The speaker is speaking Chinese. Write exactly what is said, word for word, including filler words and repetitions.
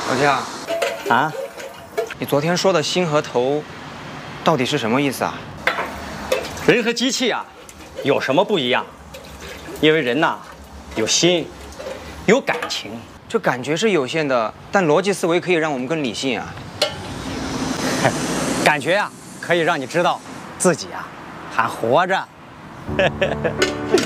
老姜， 啊， 你昨天说的心和头，到底是什么意思啊？ 人和机器啊，有什么不一样？因为人呐，有心，有感情。 这感觉是有限的，但逻辑思维可以让我们更理性啊。 感觉啊，可以让你知道自己啊还活着。